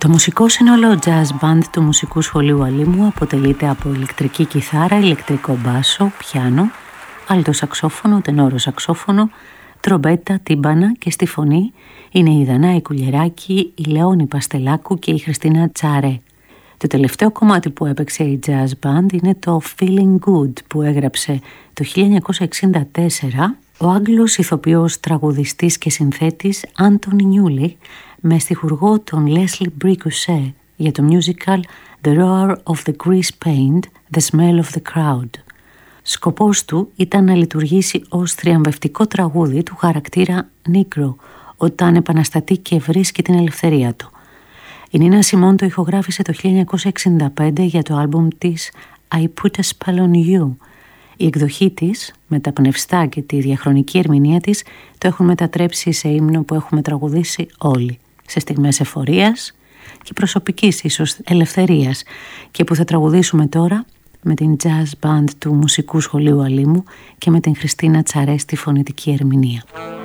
Το μουσικό σύνολο jazz band του Μουσικού Σχολείου Αλήμου αποτελείται από ηλεκτρική κιθάρα, ηλεκτρικό μπάσο, πιάνο, άλτο σαξόφωνο, τενόρο σαξόφωνο, τρομπέτα, τύμπανα και στη φωνή είναι η Δανάη Κουλιεράκη, η Λεόνη Παστελάκου και η Χριστίνα Τσάρε. Το τελευταίο κομμάτι που έπαιξε η jazz band είναι το Feeling Good που έγραψε το 1964 ο Άγγλος ηθοποιός, τραγουδιστής και συνθέτης Άντονι Νιούλι με στιχουργό τον Leslie Bricusse για το musical The Roar of the Grease Paint, The Smell of the Crowd. Σκοπός του ήταν να λειτουργήσει ως θριαμβευτικό τραγούδι του χαρακτήρα Νίκρο όταν επαναστατεί και βρίσκει την ελευθερία του. Η Νίνα Σιμών το ηχογράφησε το 1965 για το άλμπουμ της I Put a Spell on You. Η εκδοχή της, με τα πνευστά και τη διαχρονική ερμηνεία της, το έχουν μετατρέψει σε ύμνο που έχουμε τραγουδήσει όλοι, σε στιγμές εφορίας και προσωπικής ίσως ελευθερίας, και που θα τραγουδήσουμε τώρα με την jazz band του Μουσικού Σχολείου Αλήμου και με την Χριστίνα Τσαρέ στη φωνητική ερμηνεία.